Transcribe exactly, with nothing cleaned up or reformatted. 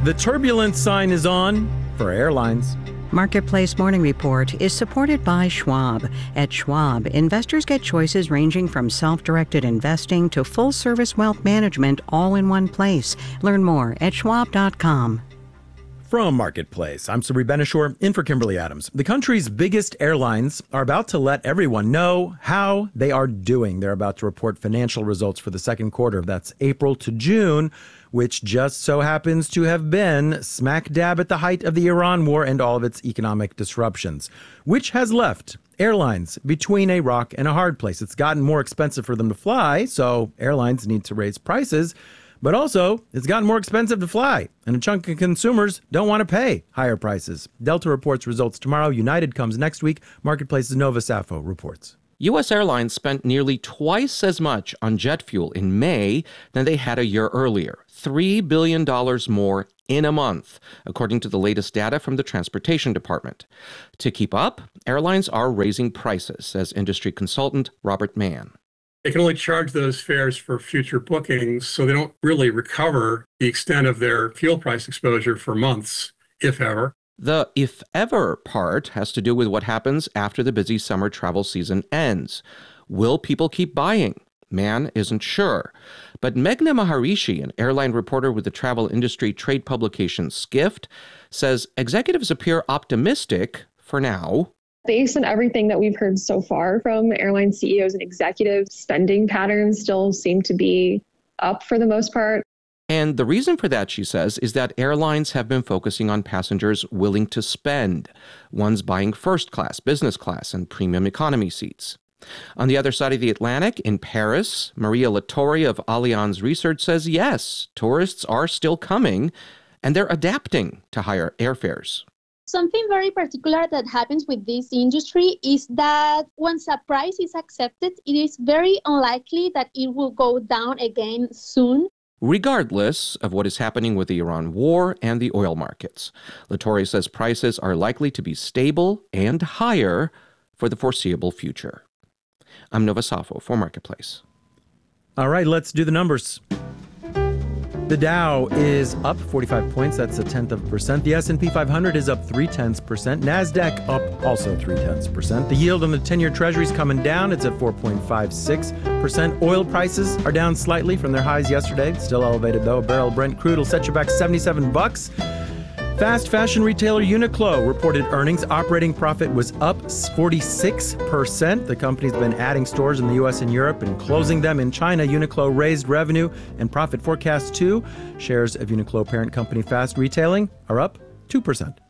The turbulence sign is on for airlines. Marketplace Morning Report is supported by Schwab. At Schwab, investors get choices ranging from self-directed investing to full-service wealth management all in one place. Learn more at schwab dot com. From Marketplace, I'm Sabri Benishore, in for Kimberly Adams. The country's biggest airlines are about to let everyone know how they are doing. They're about to report financial results for the second quarter. That's April to June, which just so happens to have been smack dab at the height of the Iran war and all of its economic disruptions, which has left airlines between a rock and a hard place. It's gotten more expensive for them to fly, so airlines need to raise prices. But also, it's gotten more expensive to fly, and a chunk of consumers don't want to pay higher prices. Delta reports results tomorrow. United comes next week. Marketplace's Nova Safo reports. U S airlines spent nearly twice as much on jet fuel in May than they had a year earlier, three billion dollars more in a month, according to the latest data from the Transportation Department. To keep up, airlines are raising prices, says industry consultant Robert Mann. They can only charge those fares for future bookings, so they don't really recover the extent of their fuel price exposure for months, if ever. The if ever part has to do with what happens after the busy summer travel season ends. Will people keep buying? Mann isn't sure. But Meghna Maharishi, an airline reporter with the travel industry trade publication Skift, says executives appear optimistic for now. Based on everything that we've heard so far from airline C E Os and executives, spending patterns still seem to be up for the most part. And the reason for that, she says, is that airlines have been focusing on passengers willing to spend, ones buying first class, business class, and premium economy seats. On the other side of the Atlantic, in Paris, Maria Lattori of Allianz Research says yes, tourists are still coming, and they're adapting to higher airfares. Something very particular that happens with this industry is that once a price is accepted, it is very unlikely that it will go down again soon. Regardless of what is happening with the Iran war and the oil markets, Lattori says prices are likely to be stable and higher for the foreseeable future. I'm Nova Safo for Marketplace. All right, let's do the numbers. The Dow is up forty-five points. That's a tenth of a percent. The S and P five hundred is up three tenths percent. NASDAQ up also three tenths percent. The yield on the ten-year Treasury is coming down. It's at four point five six percent. Oil prices are down slightly from their highs yesterday. Still elevated, though. A barrel of Brent crude will set you back seventy-seven bucks. Fast fashion retailer Uniqlo reported earnings. Operating profit was up forty-six percent. The company's been adding stores in the U S and Europe and closing them in China. Uniqlo raised revenue and profit forecasts too. Shares of Uniqlo parent company Fast Retailing are up two percent.